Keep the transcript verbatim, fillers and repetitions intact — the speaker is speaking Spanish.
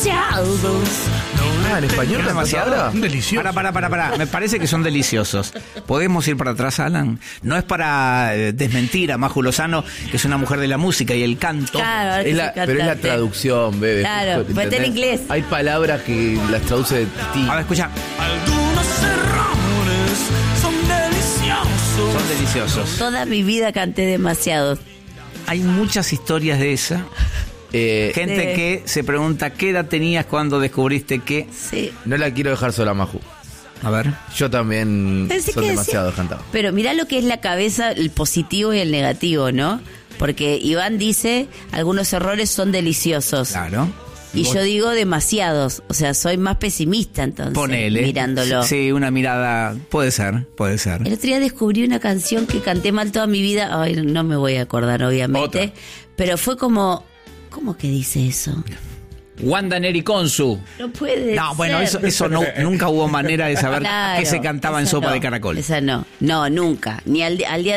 Ah, en español demasiado. Delicioso. Para, para, para, para. Me parece que son deliciosos. ¿Podemos ir para atrás, Alan? No es para eh, desmentir a Maju Lozano, que es una mujer de la música y el canto. Claro, ahora que Es soy la, pero es la cantante. traducción, bebé. Claro, pues está en inglés. Hay palabras que las traduce de ti. A ver, escucha. Algunos serrones son deliciosos. Son deliciosos. Toda mi vida canté demasiado. Hay muchas historias de esa. Eh, Gente Sí. que se pregunta qué edad tenías cuando descubriste que... Sí. no la quiero dejar sola, Maju. A ver. Yo también Pensé son que demasiado decía- cantados. Pero mirá lo que es la cabeza, el positivo y el negativo, ¿no? Porque Iván dice, algunos errores son deliciosos. Claro. Y Vos- yo digo demasiados. O sea, soy más pesimista entonces, Ponele. mirándolo. Sí, una mirada... Puede ser, puede ser. El otro día descubrí una canción que canté mal toda mi vida. Ay, no me voy a acordar, obviamente. Otra. Pero fue como... ¿Cómo que dice eso? Wanda Nericonsu. No puede No, bueno, ser. eso, eso no, nunca hubo manera de saber Claro, qué se cantaba en esa sopa no, de caracol. Esa no. No, nunca. Ni al, di- al día